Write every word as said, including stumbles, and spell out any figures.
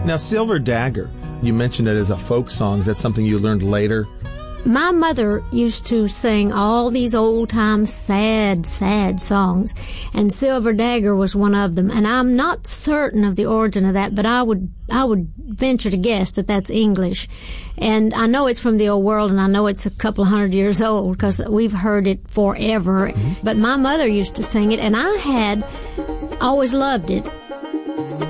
Now, Silver Dagger, you mentioned it as a folk song. Is that something you learned later? My mother used to sing all these old-time sad, sad songs, and Silver Dagger was one of them. And I'm not certain of the origin of that, but I would I would venture to guess that that's English. And I know it's from the old world, and I know it's a couple of hundred years old because we've heard it forever. Mm-hmm. But my mother used to sing it, and I had always loved it.